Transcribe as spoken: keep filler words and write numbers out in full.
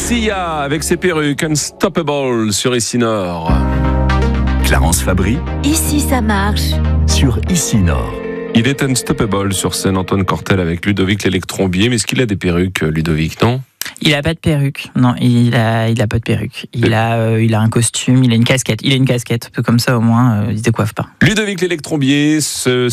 Sia avec ses perruques, Unstoppable sur Ici Nord. Clarence Fabry. Ici ça marche. Sur Ici Nord. Il est unstoppable sur scène, Antoine Cortel avec Ludovic l'électrombier. Mais est-ce qu'il a des perruques, Ludovic, non ? Il a pas de perruque. Non, il a, il a pas de perruque. Il a, euh, il a un costume, il a une casquette. Il a une casquette. Comme ça, au moins, euh, il se décoiffe pas. Ludovic l'électrombier, ce